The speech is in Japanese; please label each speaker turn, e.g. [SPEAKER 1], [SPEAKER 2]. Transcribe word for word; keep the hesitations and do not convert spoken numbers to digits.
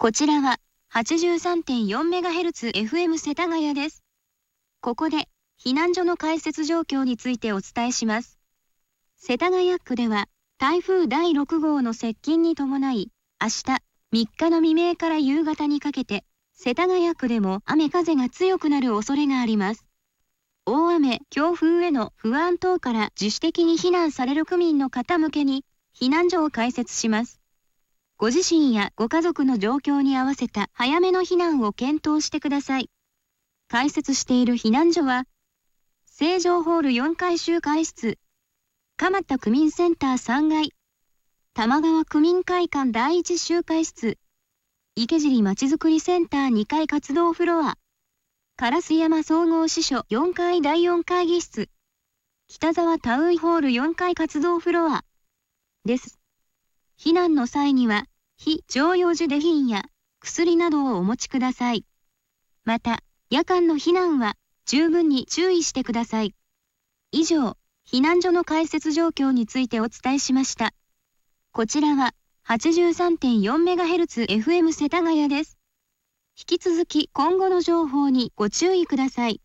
[SPEAKER 1] こちらは はちじゅうさんてんよんメガヘルツ エフエム 世田谷です。ここで避難所の開設状況についてお伝えします。世田谷区では台風だいろくごうの接近に伴い、明日みっかの未明から夕方にかけて、世田谷区でも雨風が強くなる恐れがあります。大雨、強風への不安等から自主的に避難される区民の方向けに避難所を開設します。ご自身やご家族の状況に合わせた早めの避難を検討してください。開設している避難所は、成城ホールよんかい集会室、蒲田区民センターさんがい、玉川区民会館だいいち集会室、池尻まちづくりセンターにかい活動フロア、烏山総合支所よんかいだいよん会議室、北沢タウンホールよんかい活動フロアです。避難の際には、非常用受出品や薬などをお持ちください。また、夜間の避難は十分に注意してください。以上、避難所の開設状況についてお伝えしました。こちらは はちじゅうさんてんよんメガヘルツ エフエム 世田谷です。引き続き今後の情報にご注意ください。